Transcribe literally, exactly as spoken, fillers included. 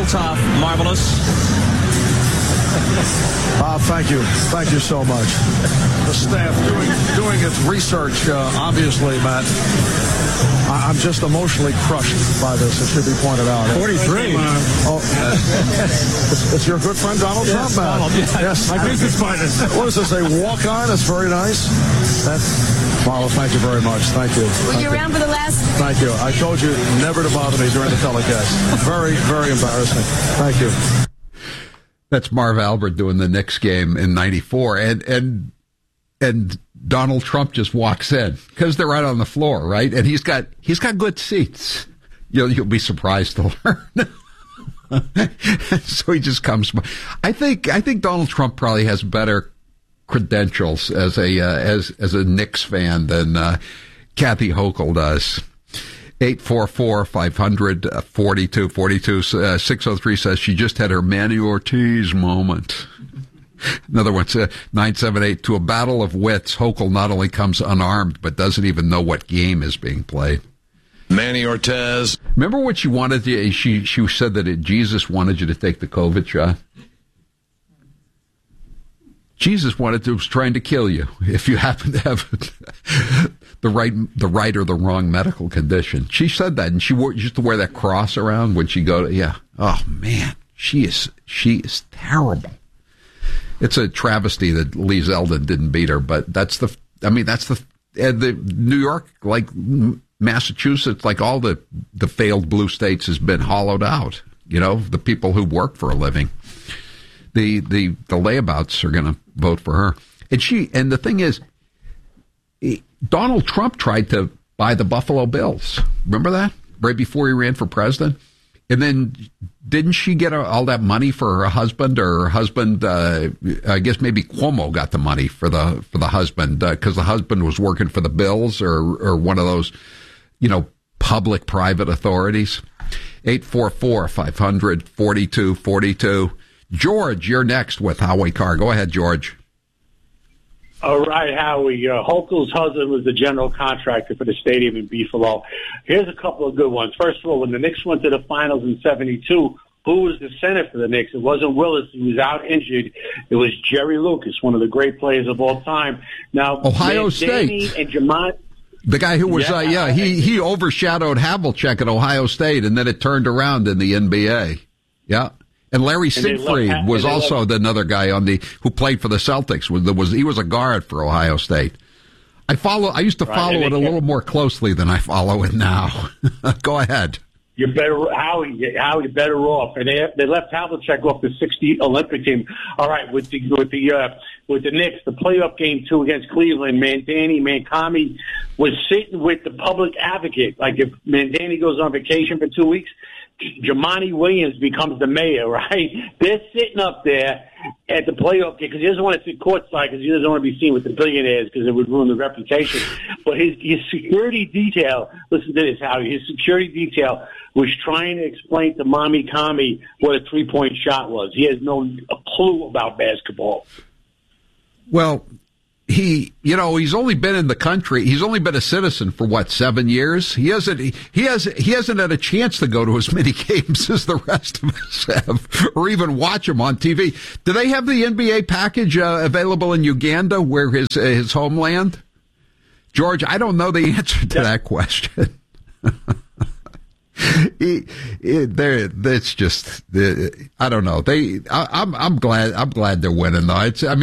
Molotov, marvelous. Uh, thank you. Thank you so much. The staff doing doing its research, uh, obviously, Matt. I- I'm just emotionally crushed by this. It should be pointed out. forty-three. Oh, it's, it's your good friend Donald yes, Trump, man. Donald, yeah. Yes. My business partner. What is this, a walk-on? That's very nice. That's, Marlo, thank you very much. Thank you. Were Thank you around for the last? Thank you. I told you never to bother me during the telecast. Very, very embarrassing. Thank you. That's Marv Albert doing the Knicks game in ninety-four, and and and Donald Trump just walks in because they're right on the floor, right? And he's got he's got good seats. You'll you'll be surprised to learn. So he just comes. I think I think Donald Trump probably has better credentials as a uh, as as a Knicks fan than uh, Kathy Hochul does. eight four four, five hundred, forty-two forty-two. Uh, six oh three says she just had her Manny Ortiz moment. Another one says nine seven eight, to a battle of wits, Hochul not only comes unarmed, but doesn't even know what game is being played. Manny Ortiz. Remember what she wanted to, she, she said that it, Jesus wanted you to take the COVID shot? Jesus wanted to, was trying to kill you if you happen to have the right, the right or the wrong medical condition. She said that, and she wore, used to wear that cross around when she go to, yeah. Oh man, she is, she is terrible. It's a travesty that Lee Zeldin didn't beat her, but that's the, I mean, that's the, and the New York, like Massachusetts, like all the, the failed blue states has been hollowed out. You know, the people who work for a living. The, the, the layabouts are going to vote for her. And she, and the thing is, Donald Trump tried to buy the Buffalo Bills. Remember that? Right before he ran for president? And then didn't she get all that money for her husband, or her husband, uh, I guess maybe Cuomo got the money for the, for the husband, uh, cause the husband was working for the Bills or, or one of those, you know, public private authorities. eight four four, five hundred, forty-two forty-two. George, you're next with Howie Carr. Go ahead, George. All right, Howie. Uh, Hochul's husband was the general contractor for the stadium in Buffalo. Here's a couple of good ones. First of all, when the Knicks went to the finals in seventy-two, who was the center for the Knicks? It wasn't Willis. He was out injured. It was Jerry Lucas, one of the great players of all time. Now, Ohio Danny State. and Jamont. The guy who was, Yeah, uh, yeah, he, he overshadowed Havlicek at Ohio State, and then it turned around in the N B A. Yeah. And Larry And they Siegfried left- was and they also left- another guy on the who played for the Celtics. Was, was he was a guard for Ohio State. I follow. I used to Right, follow and it they a kept- little more closely than I follow it now. Go ahead. You're better, Howie. Howie, you're better off. And they they left Havlicek off the sixty Olympic team. All right, with the with the uh, with the Knicks, the playoff game two against Cleveland, Mandani Mankami was sitting with the public advocate. Like if Mandani goes on vacation for two weeks, Jamani Williams becomes the mayor, right? They're sitting up there at the playoff game because he doesn't want to sit courtside because he doesn't want to be seen with the billionaires because it would ruin the reputation. But his, his security detail, listen to this, Howie, his security detail was trying to explain to Mommy Kami what a three-point shot was. He has no a clue about basketball. Well, he, you know, he's only been in the country. He's only been a citizen for what, seven years? He hasn't, he has, he hasn't had a chance to go to as many games as the rest of us have, or even watch them on T V. Do they have the N B A package uh, available in Uganda, where his uh, his homeland? George, I don't know the answer to that question. He, he, there, it's just, I don't know. They, I, I'm, I'm glad, I'm glad they're winning though. It's, I mean.